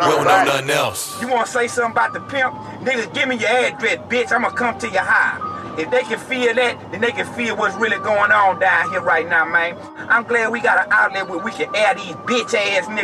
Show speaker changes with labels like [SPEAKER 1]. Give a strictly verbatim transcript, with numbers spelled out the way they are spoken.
[SPEAKER 1] We don't know nothing else.
[SPEAKER 2] You wanna say something about the pimp? Niggas, give me your address, bitch. I'ma come to your house. If they can feel that, then they can feel what's really going on down here right now, man. I'm glad we got an outlet where we can air these bitch ass niggas.